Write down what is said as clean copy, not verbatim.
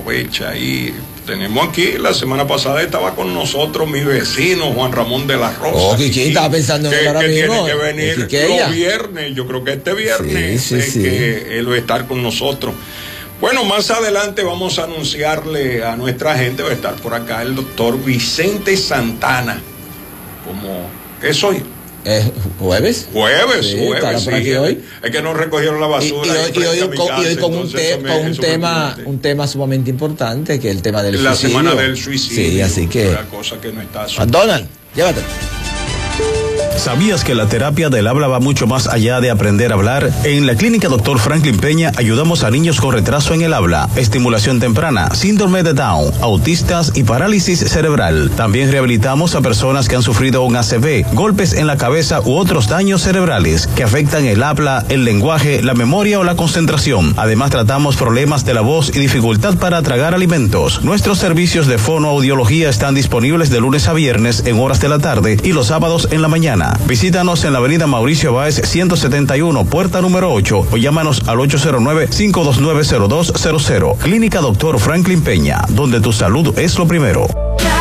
aprovecha y tenemos aquí, la semana pasada estaba con nosotros mi vecino Juan Ramón de la Rosa. Quique, estaba pensando en él ahora mismo. Tiene que venir los viernes, yo creo que este viernes que él va a estar con nosotros. Bueno, más adelante vamos a anunciarle a nuestra gente, va a estar por acá el doctor Vicente Santana, como es hoy. ¿Jueves? Jueves, sí, jueves. Por aquí hoy. Es que no recogieron la basura. Y hoy con un tema sumamente importante, que es el tema del suicidio. La semana del suicidio. Sí, así que. Una cosa que no está. Donald, llévatelo. ¿Sabías que la terapia del habla va mucho más allá de aprender a hablar? En la clínica Dr. Franklin Peña ayudamos a niños con retraso en el habla, estimulación temprana, síndrome de Down, autistas y parálisis cerebral. También rehabilitamos a personas que han sufrido un ACV, golpes en la cabeza u otros daños cerebrales que afectan el habla, el lenguaje, la memoria o la concentración. Además tratamos problemas de la voz y dificultad para tragar alimentos. Nuestros servicios de fonoaudiología están disponibles de lunes a viernes en horas de la tarde y los sábados en la mañana. Visítanos en la avenida Mauricio Báez 171, puerta número 8 o llámanos al 809-529-0200. Clínica Dr. Franklin Peña, donde tu salud es lo primero.